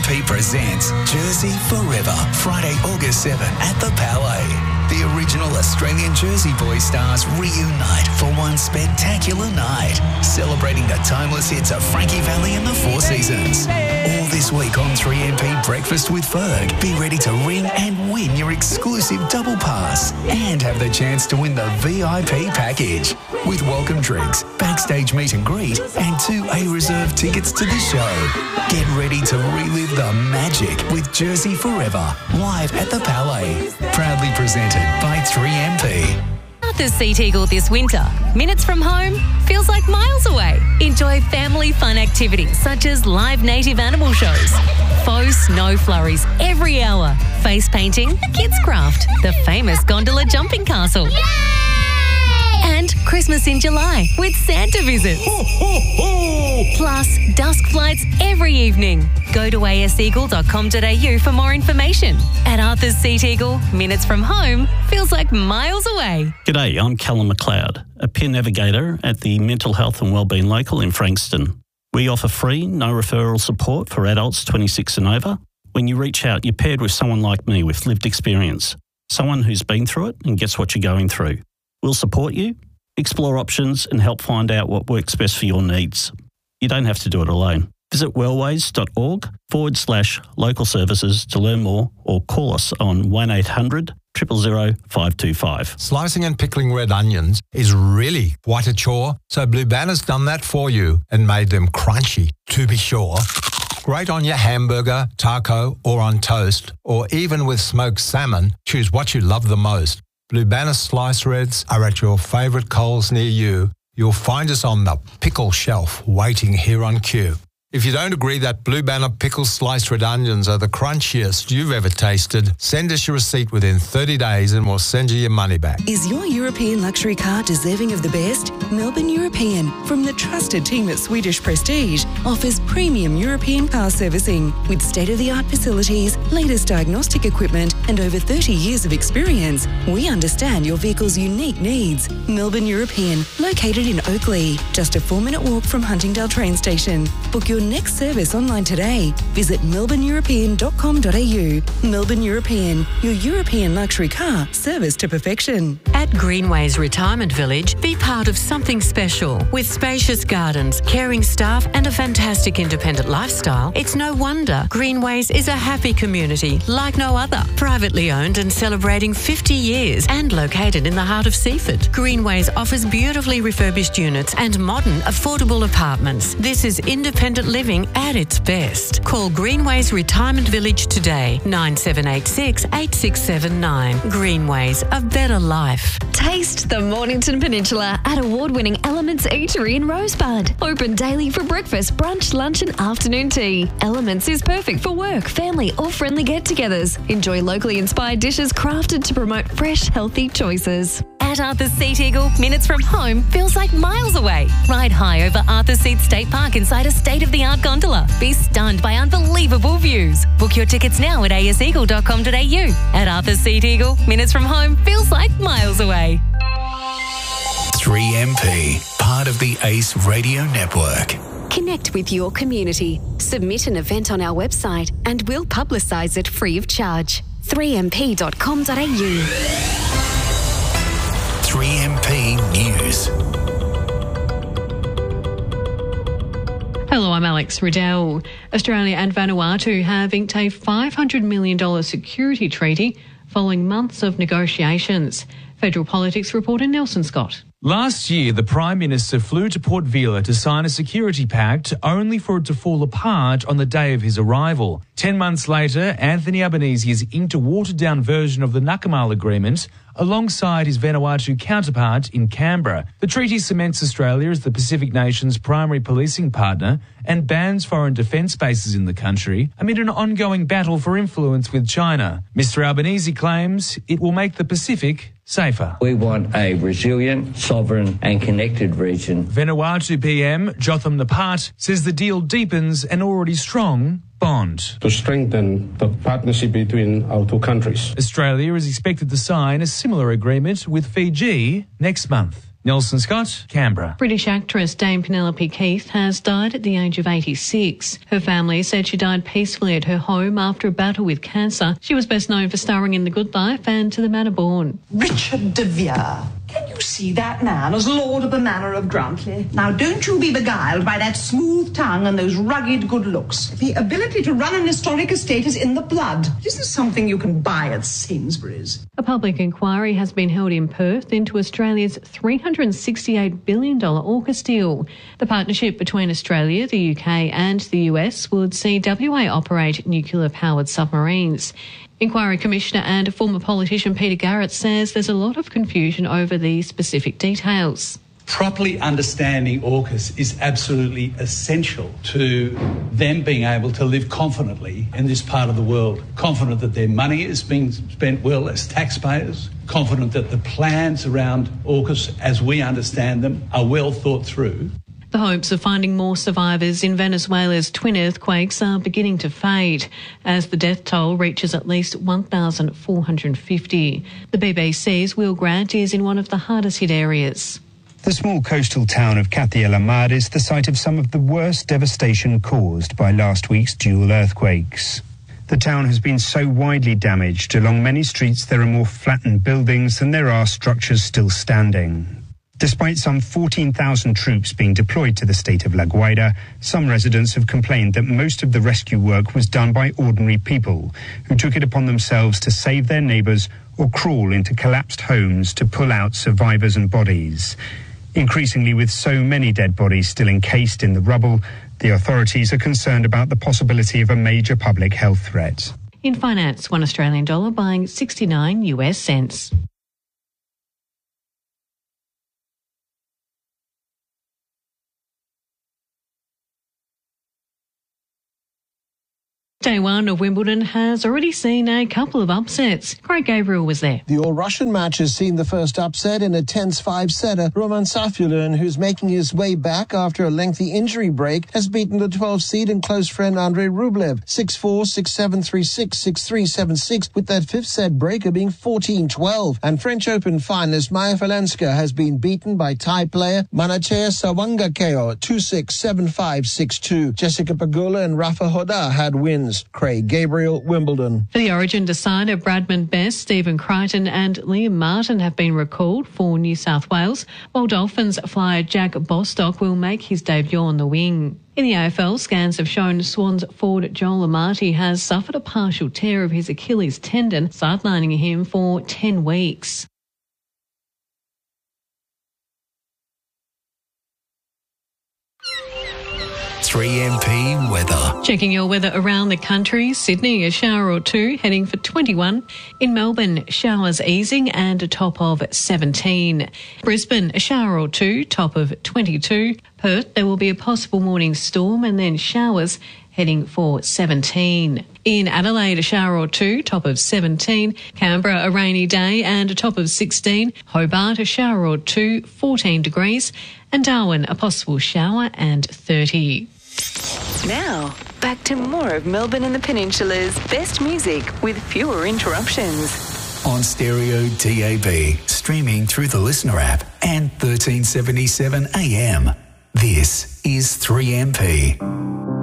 3MP presents Jersey Forever, Friday, August 7 at the Palais. The original Australian Jersey Boys stars reunite for one spectacular night, celebrating the timeless hits of Frankie Valli and the Four Seasons. All this week on 3MP Breakfast with Ferg. Be ready to ring and win your exclusive double pass and have the chance to win the VIP package with welcome drinks, backstage meet and greet, and 2 A-Reserve tickets to the show. Get ready to relive the magic with Jersey Forever, live at the Palais. Proudly presented by 3MP. Arthur's Seat Eagle this winter. Minutes from home feels like miles away. Enjoy family fun activities such as live native animal shows, faux snow flurries every hour, face painting, kids craft, the famous gondola jumping castle. Yay! And Christmas in July with Santa visits. Ho, ho, ho! Plus, dusk flights every evening. Go to aseagle.com.au for more information. At Arthur's Seat Eagle, minutes from home feels like miles away. G'day, I'm Callum McLeod, a peer navigator at the Mental Health and Wellbeing Local in Frankston. We offer free, no referral support for adults 26 and over. When you reach out, you're paired with someone like me with lived experience, someone who's been through it and gets what you're going through. We'll support you, explore options and help find out what works best for your needs. You don't have to do it alone. Visit wellways.org/local services to learn more or call us on 1800 000 525. Slicing and pickling red onions is really quite a chore, so Blue Banner's done that for you and made them crunchy, to be sure. Great on your hamburger, taco or on toast, or even with smoked salmon. Choose what you love the most. Blue Banner slice reds are at your favourite Coles near you. You'll find us on the pickle shelf waiting here on cue. If you don't agree that Blue Banner pickle sliced red onions are the crunchiest you've ever tasted, send us your receipt within 30 days and we'll send you your money back. Is your European luxury car deserving of the best? Melbourne European, from the trusted team at Swedish Prestige, offers premium European car servicing with state-of-the-art facilities, latest diagnostic equipment and over 30 years of experience. We understand your vehicle's unique needs. Melbourne European, located in Oakley, just a 4-minute walk from Huntingdale train station. Book your next service online today. Visit melbourneeuropean.com.au. Melbourne European, your European luxury car service to perfection. At Greenways Retirement Village, be part of something special. With spacious gardens, caring staff and a fantastic independent lifestyle, it's no wonder Greenways is a happy community like no other. Privately owned and celebrating 50 years and located in the heart of Seaford. Greenways offers beautifully refurbished units and modern, affordable apartments. This is independent living at its best. Call Greenways Retirement Village today, 9786 8679. Greenways, a better life. Taste the Mornington Peninsula at award-winning Elements Eatery in Rosebud. Open daily for breakfast, brunch, lunch and afternoon tea. Elements is perfect for work, family or friendly get-togethers. Enjoy locally inspired dishes crafted to promote fresh, healthy choices. At Arthur's Seat Eagle, minutes from home feels like miles away. Ride high over Arthur's Seat State Park inside a state-of-the-art gondola. Be stunned by unbelievable views. Book your tickets now at aseagle.com.au. At Arthur's Seat Eagle, minutes from home feels like miles away. 3MP, part of the ACE Radio Network. Connect with your community. Submit an event on our website and we'll publicise it free of charge. 3mp.com.au. 3MP News. Hello, I'm Alex Riddell. Australia and Vanuatu have inked a $500 million security treaty following months of negotiations. Federal Politics reporter Nelson Scott. Last year, the Prime Minister flew to Port Vila to sign a security pact, only for it to fall apart on the day of his arrival. 10 months later, Anthony Albanese has inked a watered-down version of the Nakamal Agreement alongside his Vanuatu counterpart in Canberra. The treaty cements Australia as the Pacific nation's primary policing partner and bans foreign defence bases in the country amid an ongoing battle for influence with China. Mr Albanese claims it will make the Pacific safer. We want a resilient, sovereign and connected region. Vanuatu PM Jotham Napat says the deal deepens an already strong bond. To strengthen the partnership between our two countries. Australia is expected to sign a similar agreement with Fiji next month. Nelson Scott, Canberra. British actress Dame Penelope Keith has died at the age of 86. Her family said she died peacefully at her home after a battle with cancer. She was best known for starring in The Good Life and To the Manor Born. Richard de Vere. Can you see that man as Lord of the Manor of Grantley? Now, don't you be beguiled by that smooth tongue and those rugged good looks. The ability to run an historic estate is in the blood. It isn't something you can buy at Sainsbury's. A public inquiry has been held in Perth into Australia's $368 billion AUKUS deal. The partnership between Australia, the UK and the US would see WA operate nuclear-powered submarines. Inquiry Commissioner and former politician Peter Garrett says there's a lot of confusion over the specific details. Properly understanding AUKUS is absolutely essential to them being able to live confidently in this part of the world, confident that their money is being spent well as taxpayers, confident that the plans around AUKUS, as we understand them, are well thought through. The hopes of finding more survivors in Venezuela's twin earthquakes are beginning to fade as the death toll reaches at least 1,450. The BBC's Will Grant is in one of the hardest hit areas. The small coastal town of Cathy El Ahmad is the site of some of the worst devastation caused by last week's dual earthquakes. The town has been so widely damaged. Along many streets there are more flattened buildings than there are structures still standing. Despite some 14,000 troops being deployed to the state of La Guaira, some residents have complained that most of the rescue work was done by ordinary people who took it upon themselves to save their neighbours or crawl into collapsed homes to pull out survivors and bodies. Increasingly, with so many dead bodies still encased in the rubble, the authorities are concerned about the possibility of a major public health threat. In finance, $1 Australian dollar buying 69 US cents. Day one of Wimbledon has already seen a couple of upsets. Craig Gabriel was there. The All-Russian match has seen the first upset in a tense five-setter. Roman Safulin, who's making his way back after a lengthy injury break, has beaten the 12th seed and close friend Andrei Rublev 6-4, 6-7, 3-6, 6-3, 7-6, with that fifth set breaker being 14-12. And French Open finalist Maya Falenska has been beaten by Thai player Manatea Sawangakeo 2-6, 7-5, 6-2. Jessica Pegula and Rafa Hodar had wins. Craig Gabriel, Wimbledon. For the Origin decider, Bradman Best, Stephen Crichton and Liam Martin have been recalled for New South Wales, while Dolphins flyer Jack Bostock will make his debut on the wing. In the AFL, scans have shown Swans forward Joel Amati has suffered a partial tear of his Achilles tendon, sidelining him for 10 weeks. MP weather. Checking your weather around the country. Sydney, a shower or two, heading for 21. In Melbourne, showers easing and a top of 17. Brisbane, a shower or two, top of 22. Perth, there will be a possible morning storm and then showers, heading for 17. In Adelaide, a shower or two, top of 17. Canberra, a rainy day and a top of 16. Hobart, a shower or two, 14 degrees. And Darwin, a possible shower and 30. Now, back to more of Melbourne and the Peninsula's best music with fewer interruptions. On stereo DAB, streaming through the Listener app and 1377 AM. This is 3MP.